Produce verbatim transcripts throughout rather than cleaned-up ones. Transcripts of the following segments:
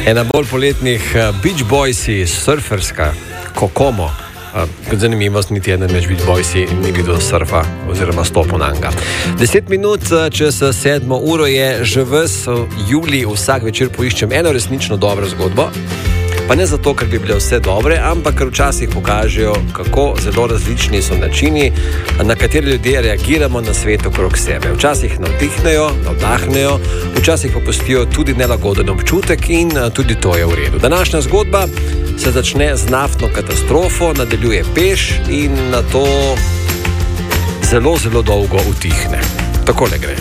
Ena bolj poletnih Beach Boysi, surferska, Kokomo. Kot zanimivost, niti eden med Beach Boysi ni videl surfa oziroma stopu nanga. Deset minut čez sedmo uro je že ves julij, vsak večer poiščem eno resnično dobro zgodbo. Pa ne zato, ker bi bile vse dobre, ampak ker včasih pokažejo, kako zelo različni so načini, na katere ljudje reagiramo na svet okrog sebe. Včasih navdihnejo, navdahnejo, včasih pa pustijo tudi nelagoden občutek in tudi to je v redu. Današnja zgodba se začne z naftno katastrofo, nadaljuje peš in na to zelo, zelo dolgo utihne. Takole gre.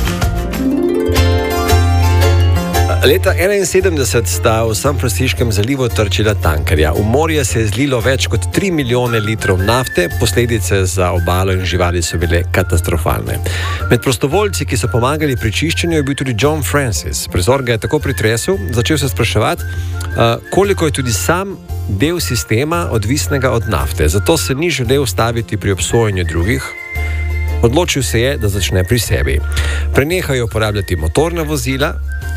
Leta enainsedemdeset sta v San Franciskem zalivu trčila tankerja. V morje se je zlilo več kot tri milijone litrov nafte, posledice za obalo in živali so bile katastrofalne. Med prostovoljci, ki so pomagali pri čiščenju, je bil tudi John Francis. Prizor ga je tako pretresel, začel se spraševati, koliko je tudi sam del sistema odvisnega od nafte. Zato se ni želel staviti pri obsojanju drugih. Odločil se je, da začne pri sebi. Prenehal je uporabljati motorna vozila,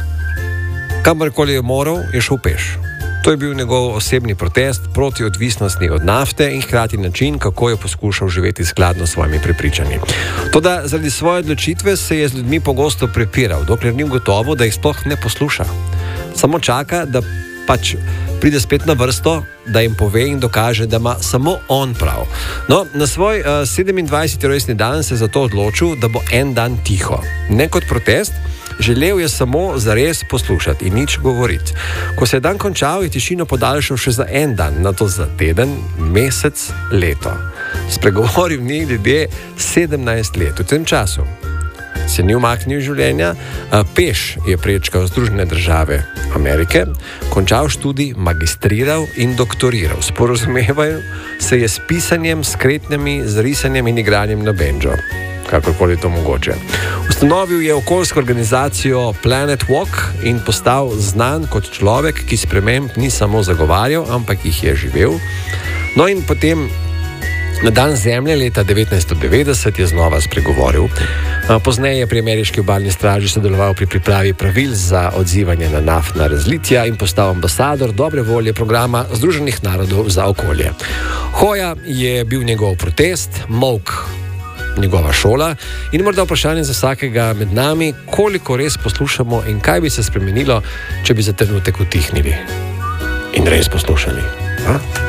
kamorkoli je moral, je šel peš. To je bil njegov osebni protest proti odvisnosti od nafte in hkrati način, kako je poskušal živeti skladno s svojimi prepričanji. Toda zaradi svoje odločitve se je z ljudmi pogosto prepiral, dokler ni gotovo, da jih sploh ne posluša. Samo čaka, da pač pride spet na vrsto, da jim pove in dokaže, da ima samo on prav. No, na svoj uh, sedemindvajseti rojstni dan se je zato odločil, da bo en dan tiho. Ne kot protest, želel je samo zares poslušati in nič govoriti. Ko se je dan končal, je tišino podaljšal še za en dan, nato za teden, mesec, leto. Spregovoril ni ljudje sedemnajst let. V tem času se ni umaknil življenja, peš je prečkal Združene države Amerike, končal študij, magistriral in doktoriral. Sporazumeval se je s pisanjem, s kretnjami, z risanjem in igranjem na bendžo. Kakorkoli to mogoče. Ustanovil je okoljsko organizacijo Planet Walk in postal znan kot človek, ki sprememb ni samo zagovarjal, ampak jih je živel. No in potem na dan Zemlje leta devetnajststo devetdeset je znova spregovoril. Pozneje je pri ameriški obalni straži sodeloval pri pripravi pravil za odzivanje na naftna razlitja in postal ambasador dobre volje programa Združenih narodov za okolje. Hoja je bil njegov protest, molk njegova šola in morda vprašanje za vsakega med nami, koliko res poslušamo in kaj bi se spremenilo, če bi za trenutek utihnili in res poslušali. Ha?